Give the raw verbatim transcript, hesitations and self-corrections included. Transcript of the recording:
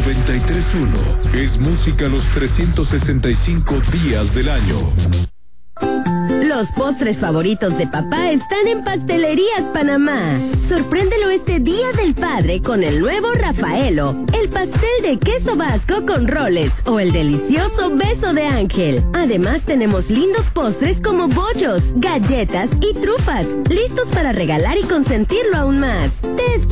noventa y tres punto uno es música los trescientos sesenta y cinco días del año. Los postres favoritos de papá están en Pastelerías Panamá. Sorpréndelo este Día del Padre con el nuevo Rafaelo, el pastel de queso vasco con roles o el delicioso beso de ángel. Además tenemos lindos postres como bollos, galletas y trufas, listos para regalar y consentirlo aún más. Te esperamos.